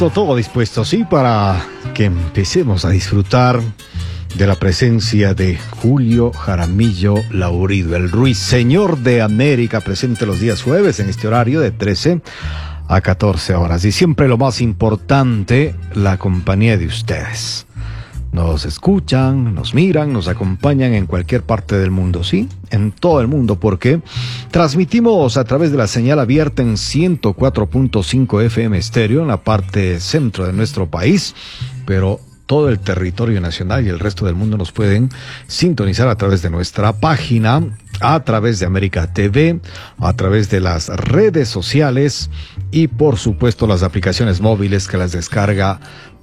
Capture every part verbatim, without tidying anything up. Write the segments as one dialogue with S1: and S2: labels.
S1: listo, todo dispuesto, sí, para que empecemos a disfrutar de la presencia de Julio Jaramillo Laurido, el ruiseñor de América, presente los días jueves en este horario de trece a catorce horas. Y siempre lo más importante, la compañía de ustedes. Nos escuchan, nos miran, nos acompañan en cualquier parte del mundo, ¿sí? En todo el mundo, porque transmitimos a través de la señal abierta en ciento cuatro punto cinco F M estéreo en la parte centro de nuestro país, pero todo el territorio nacional y el resto del mundo nos pueden sintonizar a través de nuestra página, a través de América T V, a través de las redes sociales y por supuesto las aplicaciones móviles que las descarga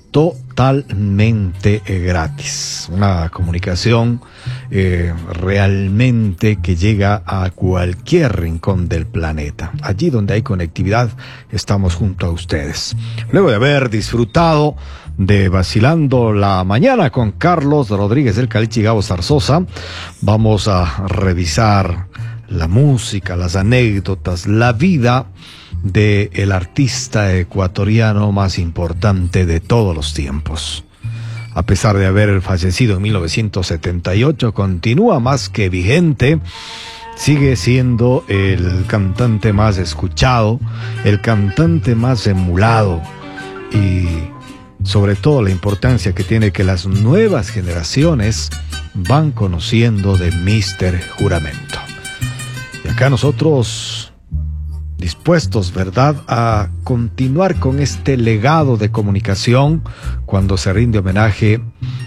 S1: totalmente eh, gratis. Una comunicación eh, realmente que llega a cualquier rincón del planeta. Allí donde hay conectividad, estamos junto a ustedes. Luego de haber disfrutado de Vacilando la Mañana con Carlos Rodríguez del Caliche y Gabo Zarzosa, vamos a revisar la música, las anécdotas, la vida de el artista ecuatoriano más importante de todos los tiempos. A pesar de haber fallecido en mil novecientos setenta y ocho, continúa más que vigente, sigue siendo el cantante más escuchado, el cantante más emulado y sobre todo la importancia que tiene que las nuevas generaciones van conociendo de míster Juramento. Y acá nosotros dispuestos, ¿verdad?, a continuar con este legado de comunicación cuando se rinde homenaje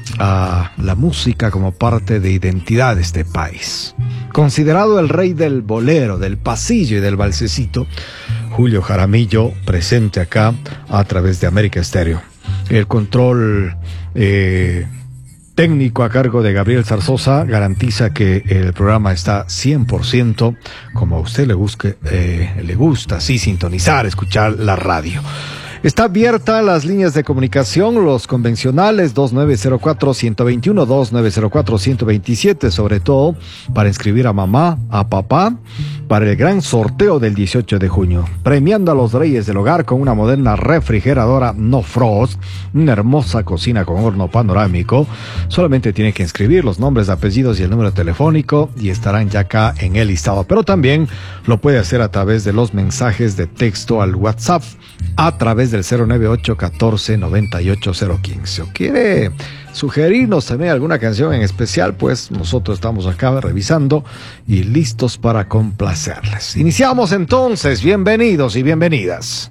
S1: a la música como parte de identidad de este país. Considerado el rey del bolero, del pasillo y del balsecito, Julio Jaramillo presente acá a través de América Estéreo. El control eh, técnico a cargo de Gabriel Zarzosa garantiza que el programa está cien por ciento como a usted le, busque, eh, le gusta, sí, sintonizar, escuchar la radio. Está abierta las líneas de comunicación, los convencionales dos nueve cero cuatro, uno dos uno, dos nueve cero cuatro, uno dos siete, sobre todo para inscribir a mamá, a papá, para el gran sorteo del dieciocho de junio, premiando a los reyes del hogar con una moderna refrigeradora No Frost, una hermosa cocina con horno panorámico. Solamente tiene que inscribir los nombres, apellidos y el número telefónico y estarán ya acá en el listado, pero también lo puede hacer a través de los mensajes de texto al WhatsApp, a través del cero nueve ocho uno cuatro nueve ocho cero uno cinco. ¿O quiere sugerirnos también alguna canción en especial? Pues nosotros estamos acá revisando y listos para complacerles. Iniciamos entonces. Bienvenidos y bienvenidas.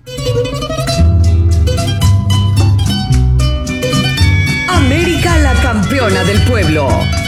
S2: América, la campeona del pueblo.